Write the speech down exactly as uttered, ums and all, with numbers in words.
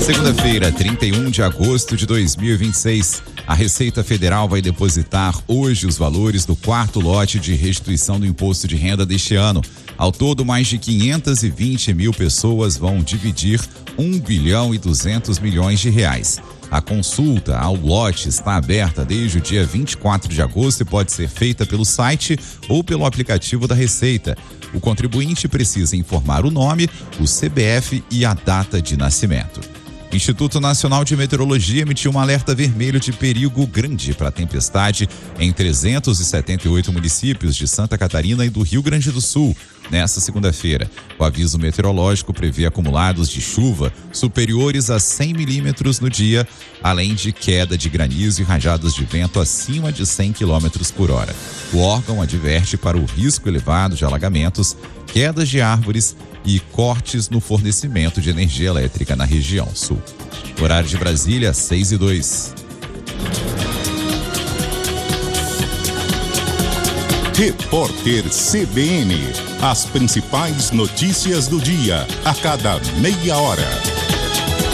Segunda-feira, trinta e um de agosto de dois mil e vinte e seis, a Receita Federal vai depositar hoje os valores do quarto lote de restituição do imposto de renda deste ano. Ao todo, mais de quinhentas e vinte mil pessoas vão dividir um bilhão e duzentos milhões de reais. A consulta ao lote está aberta desde o dia vinte e quatro de agosto e pode ser feita pelo site ou pelo aplicativo da Receita. O contribuinte precisa informar o nome, o C B F e a data de nascimento. O Instituto Nacional de Meteorologia emitiu um alerta vermelho de perigo grande para tempestade em trezentos e setenta e oito municípios de Santa Catarina e do Rio Grande do Sul. Nesta segunda-feira, o aviso meteorológico prevê acumulados de chuva superiores a cem milímetros no dia, além de queda de granizo e rajadas de vento acima de cem quilômetros por hora. O órgão adverte para o risco elevado de alagamentos, quedas de árvores e cortes no fornecimento de energia elétrica na região sul. Horário de Brasília, seis e dois. Repórter C B N. As principais notícias do dia, a cada meia hora.